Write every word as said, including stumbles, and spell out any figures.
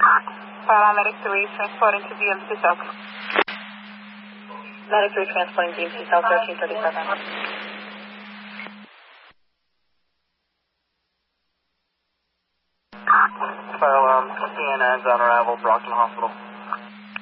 Paramedic three, transporting to D M C South. Medic three, transporting D M C South, thirteen thirty-seven. Fire alarm, C N N's unraveled, Brockton Hospital.